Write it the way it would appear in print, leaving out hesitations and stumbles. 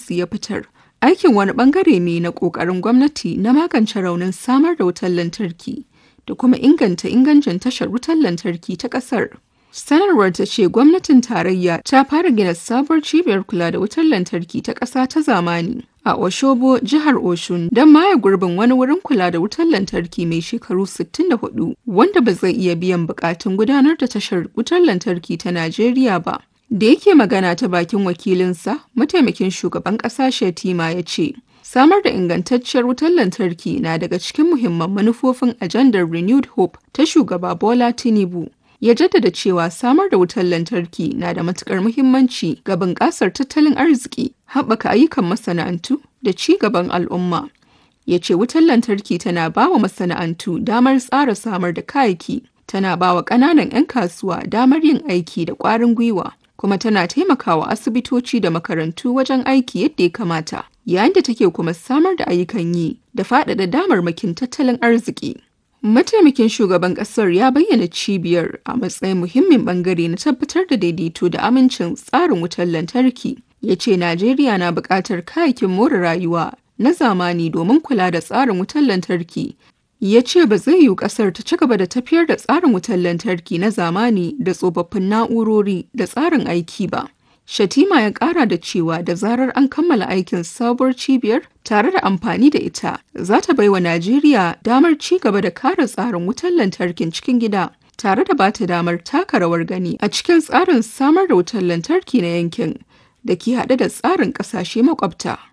Sanusi ya fitar. Aikin wani bangare ne na ƙoƙarin gwamnati na magance raunin samar da wutar lantarki da kuma inganta ingancin tashar wutar lantarki ta ƙasar. Sanarwar ta ce gwamnatin tarayya ta fara gina sabuwar cibiyar kula da wutar lantarki ta ƙasa ta zamani a Oshobo, jihar Oshun, don maye gurbin wani wurin kula da wutar lantarki mai shekaru 64 wanda ba zai iya biyan bukatun gudanar da tashar wutar lantarki ta Najeriya ba. Da yake magana ta bakin wakilinsa, mataimakin shugaban ƙasa Shettima ya ce, samar da ingantacciyar wutar lantarki na daga cikin muhimman manufofin ajandar Renewed Hope ta shugaba Bola Tinubu. Ya jaddada cewa samar da wutar lantarki na da matukar muhimmanci ga bunƙasar tattalin arziki, haɓaka ayyukan masana'antu da ci gaban al'umma. Ya ce wutar lantarki tana ba wa masana'antu damar tsara samar da kayayyaki, tana ba wa ƙananan 'yan kasuwa damar yin aiki da ƙwarin gwiwa, kuma tana taimakawa asibitoci da makarantu wajen aiki yadda ya kamata, yayin da take kuma samar da ayyukan yi da faɗaɗa damarmakin tattalin arziki. Mataimakin shugaban kasar ya bayyana cibiyar a matsayin muhimmin bangare na tabbatar da daidaito da amincin tsarin wutar lantarki. Ya ce Najeriya na buƙatar kayayyakin more rayuwa na zamani domin kula da tsarin wutar lantarki. Ya ce ba zai yiwu ƙasar ta ci gaba da tafiyar da tsarin wutar lantarki na zamani da tsofaffin na'urori da tsarin aiki ba. Shettima ya ƙara da cewa da zarar an kammala aikin sabuwar cibiyar tare da amfani da ita, za ta baiwa Najeriya damar ci gaba da kare tsarin wutar lantarkin cikin gida, tare da bata damar taka rawar gani a cikin tsarin samar da wutar lantarki na yankin da ke haɗe da tsarin ƙasashe makwabta.